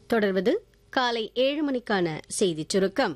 தொடர்வது காலை 7 மணிக்கான செய்திச் சுருக்கம்.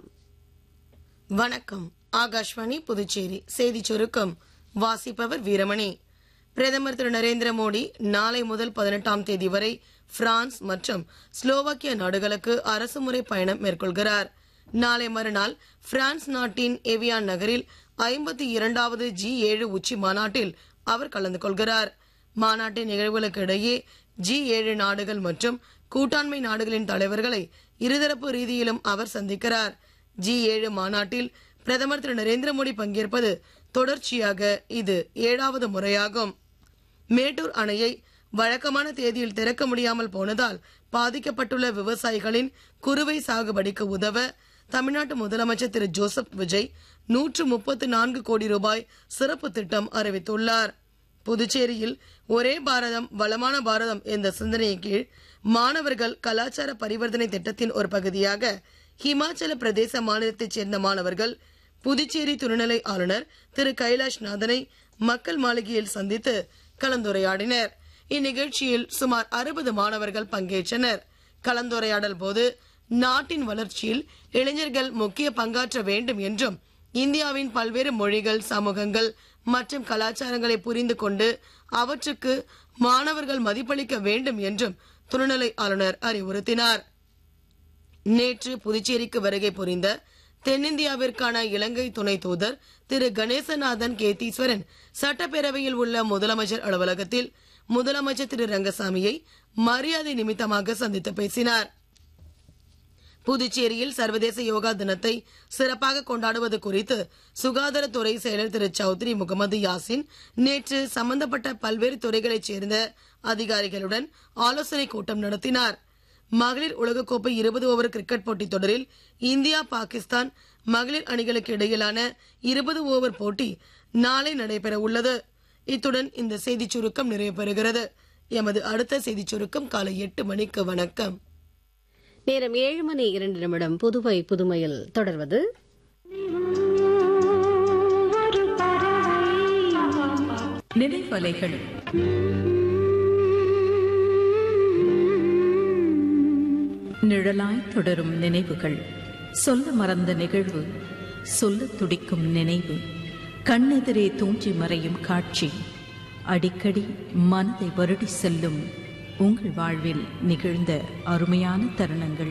வணக்கம். ஆகாஷ்வாணி புதுச்சேரி செய்திச் சுருக்கம் வாசிப்பவர் வீரமணி. பிரதமர் திரு நரேந்திர மோடி நாளை முதல் 18ஆம் தேதி வரை பிரான்ஸ் மற்றும் ஸ்லோவாக்கியா நாடுகளுக்கு அரசுமுறை பயணம் மேற்கொள்கிறார். நாளை மறுநாள் பிரான்ஸ் நாட்டின் எவியான் நகரில் 52வது G7 உச்சி மாநாட்டில் அவர் கலந்து கொள்கிறார். மாநாட்டின் நிகழ்வுகளுக்கு இடையே G7 நாடுகள் மற்றும் கூட்டாண்மை நாடுகளின் தலைவர்களை இருதரப்பு ரீதியிலும் அவர் சந்திக்கிறார். G7 மாநாட்டில் பிரதமர் திரு நரேந்திர மோடி பங்கேற்பது தொடர்ச்சியாக இது 7வது முறையாகும். மேட்டூர் அணையை வழக்கமான தேதியில் திறக்க முடியாமல் போனதால் பாதிக்கப்பட்டுள்ள விவசாயிகளின் குறுவை சாகுபடிக்கு உதவ தமிழ்நாட்டு முதலமைச்சர் திரு ஜோசப் விஜய் 134 கோடி ரூபாய் சிறப்பு திட்டம் அறிவித்துள்ளார். புதுச்சேரியில் ஒரே பாரதம் வளமான பாரதம் என்ற சிந்தனையின் கீழ் மாணவர்கள் கலாச்சார பரிவர்த்தனை திட்டத்தின் ஒரு பகுதியாக ஹிமாச்சல பிரதேச மாநிலத்தைச் சேர்ந்த மாணவர்கள் புதுச்சேரி துணைநிலை ஆளுநர் திரு கைலாஷ்நாதனை மக்கள் மாளிகையில் சந்தித்து கலந்துரையாடினர். இந்நிகழ்ச்சியில் சுமார் 60 மாணவர்கள் பங்கேற்றனர். கலந்துரையாடல் போது நாட்டின் வளர்ச்சியில் இளைஞர்கள் முக்கிய பங்காற்ற வேண்டும் என்றும் இந்தியாவின் பல்வேறு மொழிகள், சமூகங்கள் மற்றும் கலாச்சாரங்களை புரிந்து கொண்டு அவற்றுக்கு மாணவர்கள் மதிப்பளிக்க வேண்டும் என்றும் துணைநிலை ஆளுநர் அறிவுறுத்தினார். நேற்று புதுச்சேரிக்கு வருகை புரிந்த தென்னிந்தியாவிற்கான இலங்கை துணை தூதர் திரு கணேசநாதன் கேதீஸ்வரன் சட்டப்பேரவையில் உள்ள முதலமைச்சர் அலுவலகத்தில் முதலமைச்சர் திரு ரங்கசாமியை மரியாதை நிமித்தமாக சந்தித்து பேசினார். புதுச்சேரியில் சர்வதேச யோகா தினத்தை சிறப்பாக கொண்டாடுவது குறித்து சுகாதாரத்துறை செயலர் திரு சௌத்ரி முகமது யாசின் நேற்று சம்பந்தப்பட்ட பல்வேறு துறைகளைச் சேர்ந்த அதிகாரிகளுடன் ஆலோசனைக் கூட்டம் நடத்தினார். மகளிர் உலகக்கோப்பை 20 ஓவர் கிரிக்கெட் போட்டித் தொடரில் இந்தியா பாகிஸ்தான் மகளிர் அணிகளுக்கு இடையிலான 20 ஓவர் போட்டி நாளை நடைபெற உள்ளது. இத்துடன் இந்த செய்திச் சுருக்கம் நிறைவு பெறுகிறது. எமது அடுத்த செய்திச் சுருக்கம் காலை 8 மணிக்கு. வணக்கம். நேரம் 7:02 புதுவை புதுமையில் தொடர்வது நினைவலைகள். நிழலாய் தொடரும் நினைவுகள், சொல்ல மறந்த நிகழ்வு, சொல்ல துடிக்கும் நினைவு, கண்ணெதிரே தோன்றி மறையும் காட்சி, அடிக்கடி மனதை வருடி செல்லும் உங்கள் வாழ்வில் நிகழ்ந்த அருமையான தருணங்கள்.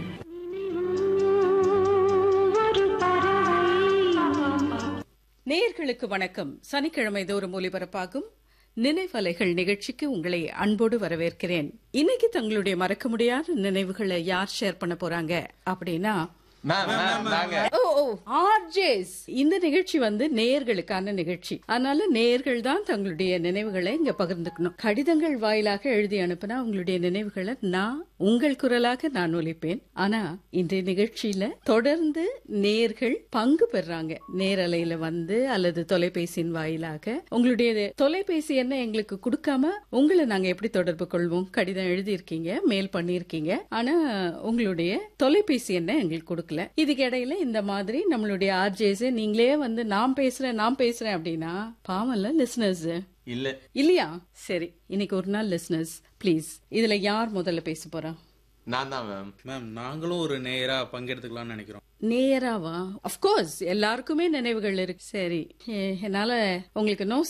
நேயர்களுக்கு வணக்கம். சனிக்கிழமை தோறும் ஒலிபரப்பாகும் நினைவலைகள் நிகழ்ச்சிக்கு உங்களை அன்போடு வரவேற்கிறேன். இன்னைக்கு தங்களுடைய மறக்க முடியாத நினைவுகளை யார் ஷேர் பண்ண போறாங்க அப்படின்னா இந்த நிகழ்ச்சி நேயர்களுக்கான நிகழ்ச்சி. அதனால நேயர்கள் தான் தங்களுடைய நினைவுகளை இங்க பகிர்ந்துக்கணும். கடிதங்கள் வாயிலாக எழுதி அனுப்பினா உங்களுடைய நினைவுகளை நான் உங்கள் குரலாக நான் ஒலிப்பேன். ஆனா இந்த நிகழ்ச்சியில தொடர்ந்து நேயர்கள் பங்கு பெறாங்க. நேரலையில அல்லது தொலைபேசியின் வாயிலாக உங்களுடைய தொலைபேசி என்ன எங்களுக்கு கொடுக்காம உங்களை நாங்க எப்படி தொடர்பு கொள்வோம்? கடிதம் எழுதியிருக்கீங்க, மெயில் பண்ணிருக்கீங்க, ஆனா உங்களுடைய தொலைபேசி என்ன எங்களுக்கு கொடுக்கல. இதுக்கு இடையில இந்த மாதிரி நம்மளுடைய ஆர்ஜேஸ் நீங்களே நான் பேசுறேன் அப்படின்னா பாவம்ல லிசனர்ஸ் இல்லையா? சரி, இன்னைக்கு ஒரு நாள் லிசனர்ஸ் ப்ளீஸ், இதுல யார் முதல்ல பேச போறா? நான் தான் மேம். நாங்களும் ஒரு நேயரா பங்கெடுத்துக்கலாம்னு நினைக்கிறோம். நேயராவா? அஃப்கோர்ஸ் எல்லாருக்குமே நினைவுகள் இருக்கு. சரி, என்னால உங்களுக்கு நோ